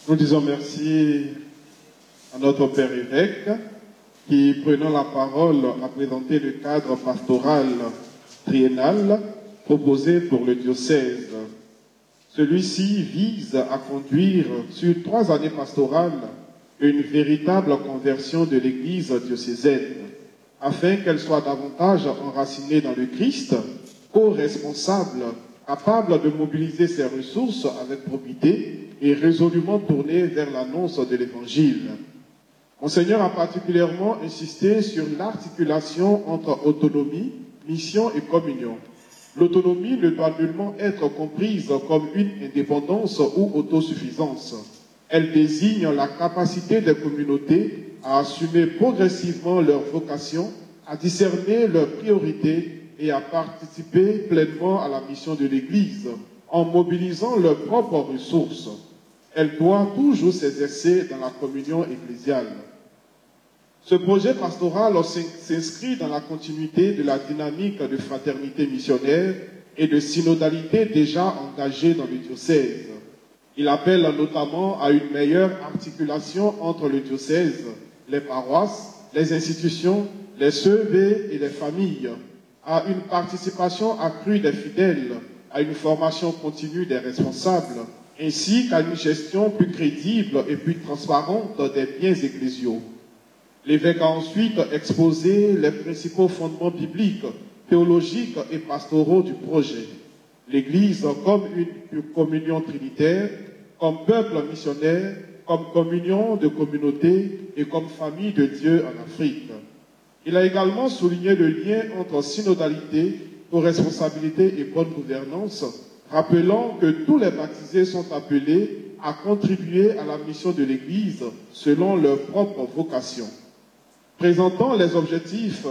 Nous disons merci à notre Père évêque qui, prenant la parole, a présenté le cadre pastoral triennal proposé pour le diocèse. Celui-ci vise à conduire sur 3 années pastorales une véritable conversion de l'Église diocésaine, afin qu'elle soit davantage enracinée dans le Christ, co-responsable, capable de mobiliser ses ressources avec probité et résolument tournée vers l'annonce de l'Évangile. Monseigneur a particulièrement insisté sur l'articulation entre autonomie, mission et communion. L'autonomie ne doit nullement être comprise comme une indépendance ou autosuffisance. Elle désigne la capacité des communautés à assumer progressivement leur vocation, à discerner leurs priorités et à participer pleinement à la mission de l'Église en mobilisant leurs propres ressources. Elle doit toujours s'exercer dans la communion ecclésiale. Ce projet pastoral s'inscrit dans la continuité de la dynamique de fraternité missionnaire et de synodalité déjà engagée dans le diocèse. Il appelle notamment à une meilleure articulation entre le diocèse, les paroisses, les institutions, les CEV et les familles, à une participation accrue des fidèles, à une formation continue des responsables, ainsi qu'à une gestion plus crédible et plus transparente des biens ecclésiaux. L'évêque a ensuite exposé les principaux fondements bibliques, théologiques et pastoraux du projet. L'Église comme une communion trinitaire, comme peuple missionnaire, comme communion de communauté et comme famille de Dieu en Afrique. Il a également souligné le lien entre synodalité, co-responsabilité et bonne gouvernance, rappelant que tous les baptisés sont appelés à contribuer à la mission de l'Église selon leur propre vocation. Présentant les objectifs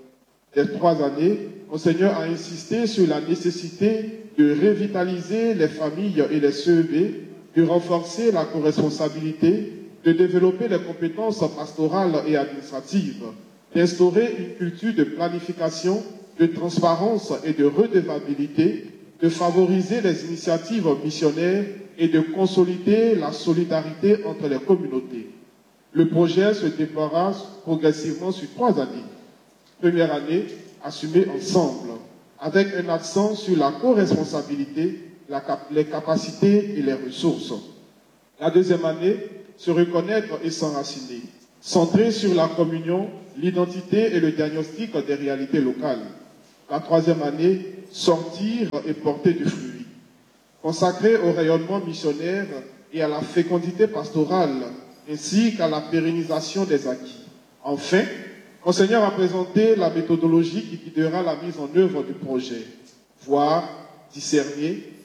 des 3 années, Monseigneur a insisté sur la nécessité de revitaliser les familles et les CEB, de renforcer la coresponsabilité, de développer les compétences pastorales et administratives, d'instaurer une culture de planification, de transparence et de redevabilité, de favoriser les initiatives missionnaires et de consolider la solidarité entre les communautés. Le projet se déploiera progressivement sur 3 années. Première année, assumée ensemble, avec un accent sur la co-responsabilité, les capacités et les ressources. La deuxième année, se reconnaître et s'enraciner, centrée sur la communion, l'identité et le diagnostic des réalités locales. La troisième année, sortir et porter du fruit, consacrée au rayonnement missionnaire et à la fécondité pastorale, ainsi qu'à la pérennisation des acquis. Enfin, Monseigneur a présenté la méthodologie qui guidera la mise en œuvre du projet. Voir, discerner,